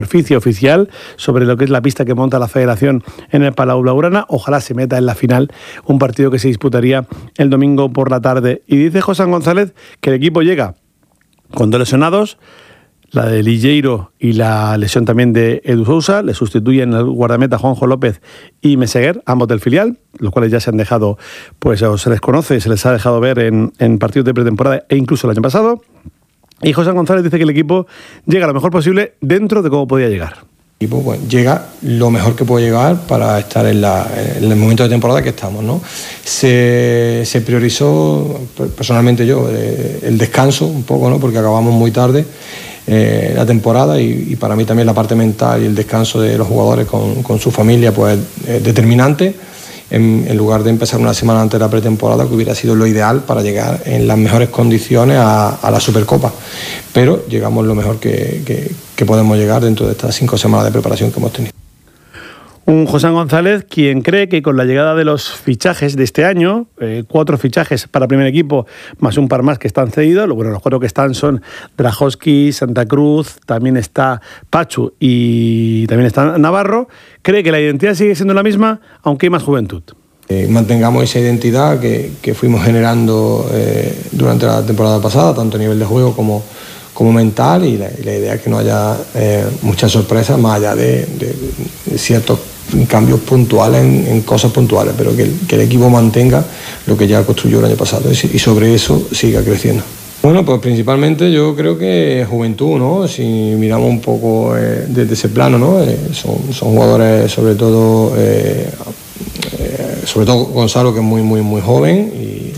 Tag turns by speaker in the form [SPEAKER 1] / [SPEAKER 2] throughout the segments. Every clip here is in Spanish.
[SPEAKER 1] superficie oficial sobre lo que es la pista que monta la Federación en el Palau Blaugrana. Ojalá se meta en la final, un partido que se disputaría el domingo por la tarde. Y dice José González que el equipo llega con 2 lesionados, la de Lilleiro y la lesión también de Edu Sousa. Le sustituyen el guardameta Juanjo López y Meseguer, ambos del filial, los cuales ya se han dejado, pues o se les conoce, se les ha dejado ver en partidos de pretemporada e incluso el año pasado. Y José González dice que el equipo llega lo mejor posible dentro de cómo podía llegar.
[SPEAKER 2] El equipo pues, llega lo mejor que puede llegar para estar en el momento de temporada que estamos, ¿no? Se priorizó, personalmente yo, el descanso un poco, ¿no? Porque acabamos muy tarde la temporada y para mí también la parte mental y el descanso de los jugadores con su familia pues es determinante. En lugar de empezar una semana antes de la pretemporada, que hubiera sido lo ideal para llegar en las mejores condiciones a la Supercopa. Pero llegamos lo mejor que podemos llegar dentro de estas 5 semanas de preparación que hemos tenido.
[SPEAKER 1] Un José González quien cree que con la llegada de los fichajes de este año, 4 fichajes para primer equipo, más un par más que están cedidos, los 4 que están son Drajowski, Santa Cruz, también está Pachu y también está Navarro, cree que la identidad sigue siendo la misma, aunque hay más juventud.
[SPEAKER 2] Mantengamos esa identidad que fuimos generando durante la temporada pasada, tanto a nivel de juego como mental, y la idea es que no haya muchas sorpresas más allá de ciertos cambios puntuales en cosas puntuales, pero que el equipo mantenga lo que ya construyó el año pasado y sobre eso siga creciendo. Bueno, pues principalmente yo creo que juventud, ¿no? Si miramos un poco desde ese plano, ¿no? Son jugadores sobre todo Gonzalo, que es muy joven,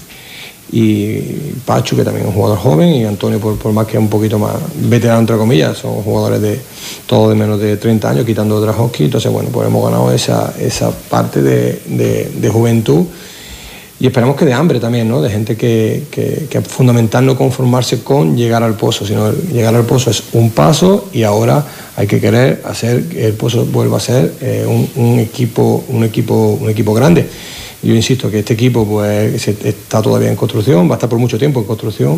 [SPEAKER 2] y Pachu, que también es un jugador joven, y Antonio, por más que es un poquito más veterano, entre comillas, son jugadores todos de menos de 30 años, quitando Drajowski. Entonces, bueno, pues hemos ganado esa parte de juventud, y esperamos que de hambre también, ¿no? De gente que es fundamental no conformarse con llegar al pozo, sino llegar al pozo es un paso, y ahora hay que querer hacer que el pozo vuelva a ser un equipo grande. Yo insisto que este equipo pues está todavía en construcción, va a estar por mucho tiempo en construcción.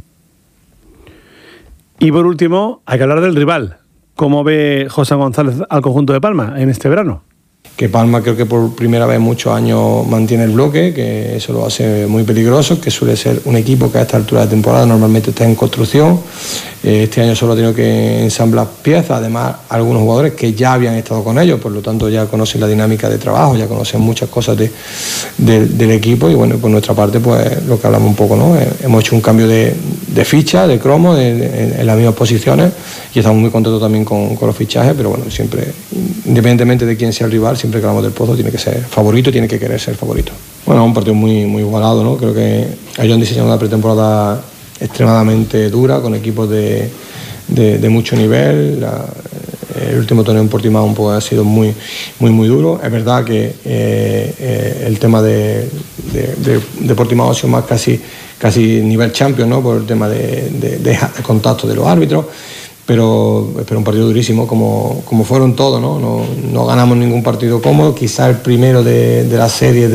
[SPEAKER 1] Y por último, hay que hablar del rival. ¿Cómo ve José González al conjunto de Palma en este verano?
[SPEAKER 2] Que Palma creo que por primera vez en muchos años mantiene el bloque, que eso lo hace muy peligroso, que suele ser un equipo que a esta altura de temporada normalmente está en construcción. Este año solo ha tenido que ensamblar piezas, además algunos jugadores que ya habían estado con ellos, por lo tanto ya conocen la dinámica de trabajo, ya conocen muchas cosas del equipo, y bueno, por nuestra parte pues lo que hablamos un poco, ¿no? Hemos hecho un cambio de ficha, de cromo, en las mismas posiciones, y estamos muy contentos también con los fichajes, pero bueno, siempre, independientemente de quién sea el rival, siempre que hablamos del Pozo tiene que ser favorito, tiene que querer ser favorito. Bueno, un partido muy igualado, ¿no? Creo que ellos han diseñado una pretemporada extremadamente dura, con equipos de mucho nivel. El último torneo en Portimao pues, ha sido muy duro. Es verdad que el tema de Portimao ha sido más casi nivel champion, ¿no? Por el tema de contacto de los árbitros. Pero un partido durísimo, como fueron todos, ¿no? No ganamos ningún partido cómodo, quizá el primero de la serie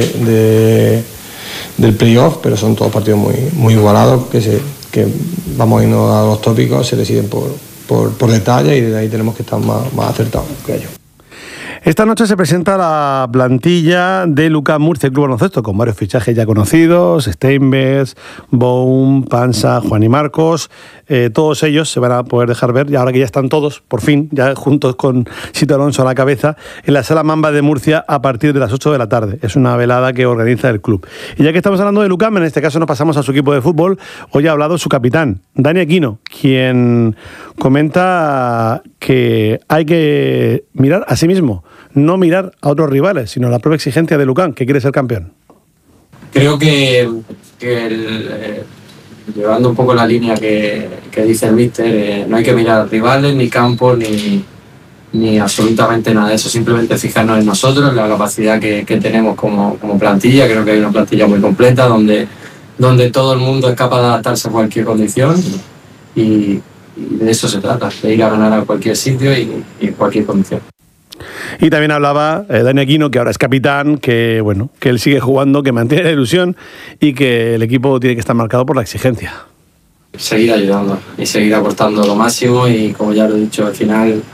[SPEAKER 2] del playoff, pero son todos partidos muy igualados, que vamos a irnos a los tópicos, se deciden por detalle, y desde ahí tenemos que estar más acertados que ellos.
[SPEAKER 1] Esta noche se presenta la plantilla de Lucas Murcia, el Club Baloncesto, con varios fichajes ya conocidos: Steinbergs, Boum, Pansa, Juan y Marcos. Todos ellos se van a poder dejar ver, y ahora que ya están todos, por fin, ya juntos con Sito Alonso a la cabeza, en la Sala Mamba de Murcia a partir de las 8 de la tarde. Es una velada que organiza el club. Y ya que estamos hablando de Lucam, en este caso nos pasamos a su equipo de fútbol. Hoy ha hablado su capitán, Dani Aquino, quien comenta que hay que mirar a sí mismo, no mirar a otros rivales, sino a la propia exigencia de Lucam, que quiere ser campeón.
[SPEAKER 3] Creo que llevando un poco la línea que dice el míster, no hay que mirar rivales, ni campos, ni absolutamente nada de eso, simplemente fijarnos en nosotros, en la capacidad que tenemos como plantilla. Creo que hay una plantilla muy completa donde todo el mundo es capaz de adaptarse a cualquier condición, y de eso se trata, de ir a ganar a cualquier sitio y en cualquier condición.
[SPEAKER 1] Y también hablaba Dani Aquino, que ahora es capitán, que bueno, que él sigue jugando, que mantiene la ilusión y que el equipo tiene que estar marcado por la exigencia.
[SPEAKER 3] Seguir ayudando y seguir aportando lo máximo, y como ya lo he dicho, al final